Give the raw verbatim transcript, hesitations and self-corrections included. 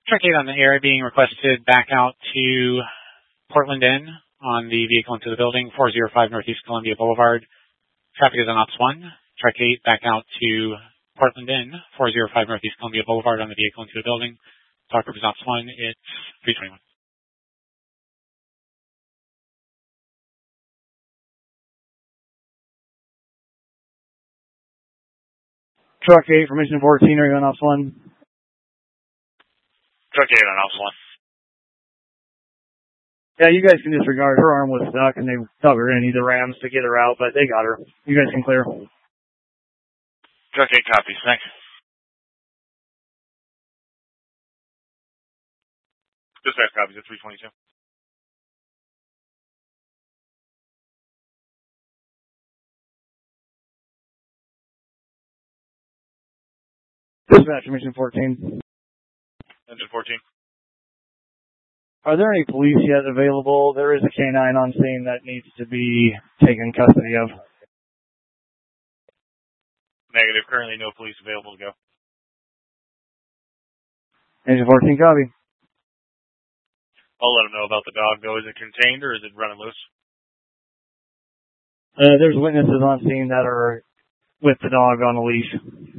Truck eight on the air being requested back out to Portland Inn on the vehicle into the building, four oh five Northeast Columbia Boulevard. Traffic is on Ops one. Truck eight back out to Portland Inn, four oh five Northeast Columbia Boulevard on the vehicle into the building. Talk group is Ops one. It's three twenty-one. Truck eight, formation fourteen, are you on Ops one? Truck eight on Ops one. Yeah, you guys can disregard. Her arm was stuck, and they thought we were going to need the Rams to get her out, but they got her. You guys can clear. Truck eight copies. Thanks. Dispatch copies at three twenty-two. Dispatch, formation fourteen. Engine fourteen. Are there any police yet available? There is a K nine on scene that needs to be taken custody of. Negative. Currently no police available to go. Engine fourteen, copy. I'll let them know about the dog, though. Is it contained or is it running loose? Uh, there's witnesses on scene that are with the dog on a leash.